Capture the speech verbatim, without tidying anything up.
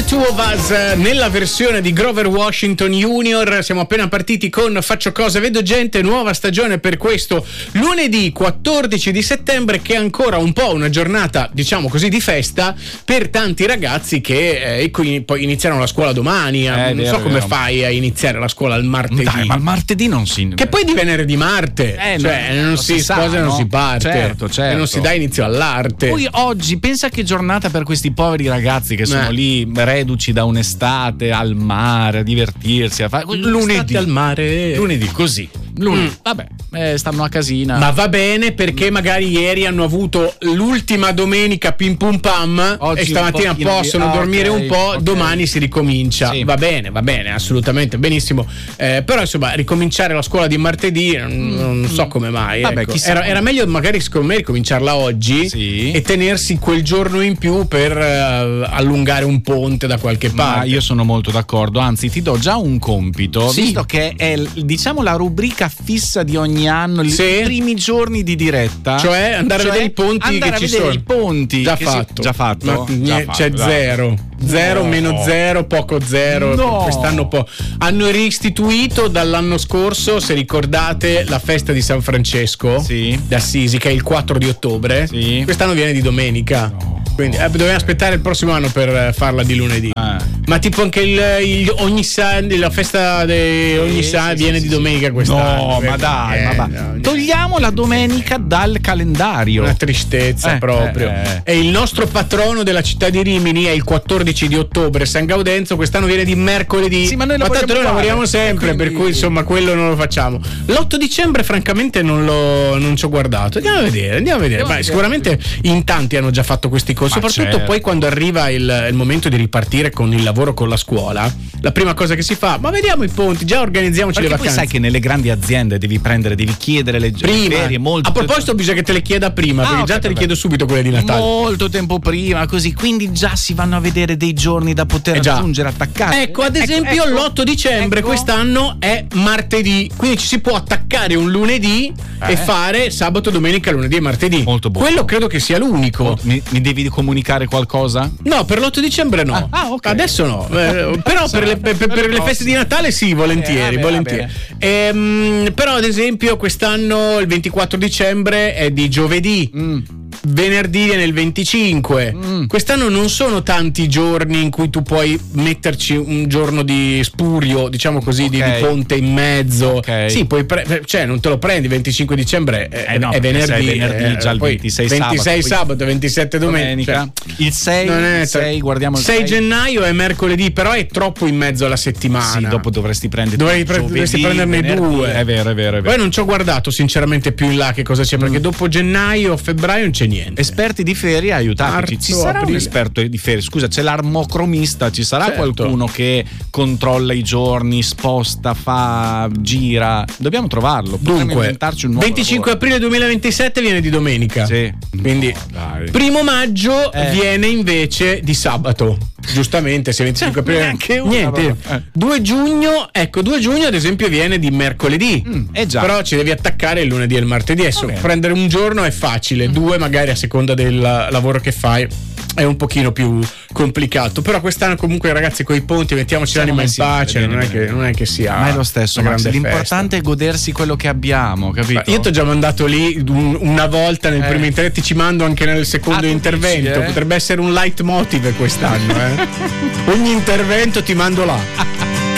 Two of Us nella versione di Grover Washington Junior. Siamo appena partiti con Faccio Cose Vedo Gente, nuova stagione per questo lunedì quattordici di settembre, che è ancora un po' una giornata, diciamo così, di festa per tanti ragazzi che eh, qui poi iniziano la scuola domani. Eh, non vero, so come vero. fai a iniziare la scuola il martedì. Dai, ma il martedì non si... Che poi di venerdì Marte, eh, cioè no, non, non si, si sposa e non no? si parte, certo, certo. e non si dà inizio all'arte. Poi oggi pensa che giornata per questi poveri ragazzi che sono eh. lì reduci da un'estate al mare, a divertirsi, a fare lunedì al mare, lunedì così. Lunedì. Mm. Vabbè, eh, stanno a casina. Ma va bene, perché magari ieri hanno avuto l'ultima domenica pim pum pam. Oggi e stamattina possono di... dormire okay, un po', okay. Domani si ricomincia. Sì. Va bene, va bene, assolutamente benissimo. Eh, però insomma, ricominciare la scuola di martedì non, mm. non so come mai. Vabbè, ecco. era, era meglio magari secondo me ricominciarla oggi, sì. e tenersi quel giorno in più per uh, allungare un ponte da qualche parte. Ma io sono molto d'accordo, anzi ti do già un compito, sì. visto che è diciamo la rubrica fissa di ogni anno, sì. i primi giorni di diretta, cioè andare cioè, a vedere i ponti andare che a ci vedere sono. I ponti già che fatto, si, già fatto, Ma, già c'è fatto, cioè dai. zero, zero, no. meno zero, poco zero. No. Quest'anno po'. Hanno ristituito dall'anno scorso, se ricordate, la festa di San Francesco sì. d'Assisi, che è il quattro di ottobre. Sì. Quest'anno viene di domenica. No. Quindi eh, dobbiamo aspettare il prossimo anno per farla di lunedì. Ah. Ma tipo anche il, il ogni Sunday, la festa di ogni sì, Sunday sì, viene sì, di domenica quest'anno. No, ma dai, eh, ma va. No, togliamo la domenica dal calendario. Una tristezza eh, proprio. Eh, eh. E il nostro patrono della città di Rimini è il quattordici di ottobre, San Gaudenzo. Quest'anno viene di mercoledì. Sì, ma noi ma tanto noi lavoriamo sempre, quindi... per cui insomma quello non lo facciamo. L'otto dicembre francamente non lo non ci ho guardato. Andiamo a vedere, andiamo a vedere. Beh, sicuramente in tanti hanno già fatto questi corsi, ma soprattutto certo. Poi quando arriva il, il momento di ripartire con il lavoro, con la scuola, la prima cosa che si fa, ma vediamo i ponti, già organizziamoci perché le vacanze. Poi sai che nelle grandi aziende devi prendere, devi chiedere le prima. ferie molto. A proposito bisogna che te le chieda prima, ah, perché okay, già te le chiedo subito quelle di Natale. Molto tempo prima, così, quindi già si vanno a vedere dei giorni da poter eh aggiungere, attaccare. Ecco, ad esempio ecco, l'otto dicembre ecco. quest'anno è martedì, quindi ci si può attaccare un lunedì eh. e fare sabato, domenica, lunedì e martedì. Molto buono. Quello credo che sia l'unico. Mi, mi devi comunicare qualcosa? No, per l'otto dicembre no. Ah, ah, okay. Adesso no. Eh, però per le, per, per le feste di Natale sì, volentieri, eh, vabbè, volentieri. Vabbè. Ehm, però ad esempio quest'anno il ventiquattro dicembre è di giovedì. Mm. Venerdì viene il venticinque. Mm. Quest'anno non sono tanti giorni in cui tu puoi metterci un giorno di spurio, diciamo così, okay. di, di ponte in mezzo. Okay. Sì, puoi pre- cioè non te lo prendi. venticinque dicembre è, eh no, è venerdì, venerdì eh, già il poi ventisei, ventisei sabato, sabato, ventisette domenica. domenica. Cioè, il sei, il sei, guardiamo il sei sei gennaio è mercoledì, però è troppo in mezzo alla settimana. Sì, dopo dovresti prendere Dovrei pre- giovedì, dovresti prenderne venerdì, due. È vero, è vero, è vero. Poi non ci ho guardato sinceramente più in là che cosa c'è, mm. perché dopo gennaio, febbraio non c'è niente. Esperti di ferie, aiutateci. Ci sarà aprile. Un esperto di ferie? Scusa, c'è l'armocromista, ci sarà certo. qualcuno che controlla i giorni, sposta, fa, gira? Dobbiamo trovarlo. Potremmo Dunque, inventarci un nuovo venticinque lavoro. aprile duemilaventisette viene di domenica. Sì. Quindi no, primo maggio eh. viene invece di sabato. Giustamente, se venticinque aprile neanche una, niente. Eh. due giugno, ecco, due giugno ad esempio viene di mercoledì. Mm, eh già. Però ci devi attaccare il lunedì e il martedì. Adesso prendere un giorno è facile, mm. due magari a seconda del lavoro che fai è un pochino più complicato. Però quest'anno comunque ragazzi coi ponti mettiamoci Siamo l'anima in pace, bene, non, è che, non è che sia ma è lo stesso, Max, l'importante festa. È godersi quello che abbiamo, capito? Ma io ti ho già mandato lì un, una volta nel eh. primo intervento, ti ci mando anche nel secondo ah, intervento dici, eh? Potrebbe essere un leitmotiv quest'anno eh? Ogni intervento ti mando là.